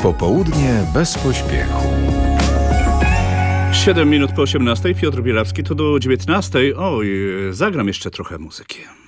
Popołudnie bez pośpiechu. 7 minut po 18. Piotr Bielawski, to do 19. Oj, zagram jeszcze trochę muzyki.